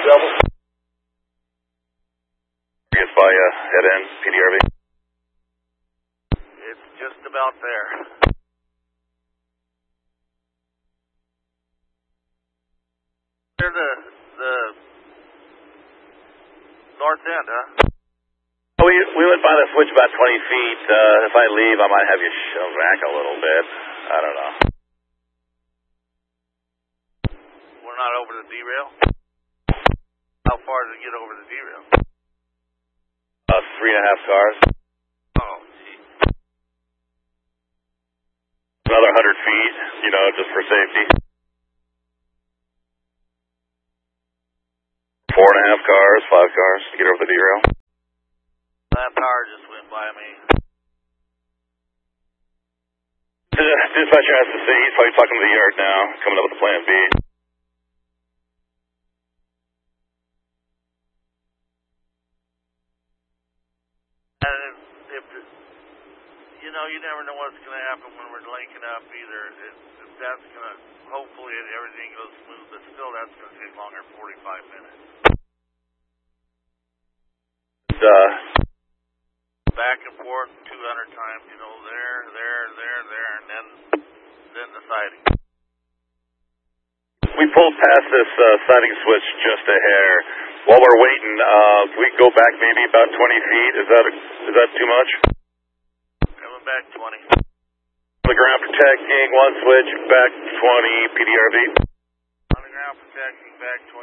double. Gets by head end, PDRV. It's just about there. Near the north end, huh? We went by the switch about 20 feet. If I leave, I might have you shove back a little bit. I don't know. We're not over the derail? How far does it get over the derail? 3.5 cars. Oh, gee. Another 100 feet, just for safety. 4.5 cars, 5 cars to get over the derail. That power just went by me. Dispatcher has to say he's probably talking to the yard now, coming up with the plan B. And if you never know what's going to happen when we're linking up either. If that's going to, hopefully everything goes smooth, but still that's going to take longer than 45 minutes. Back and forth 200 times, there, and then the siding. We pulled past this siding switch just a hair. While we're waiting, can we go back maybe about 20 feet? Is that too much? Coming back 20. On the ground protecting, one switch, back 20, PDRV. On the ground protecting, back 20.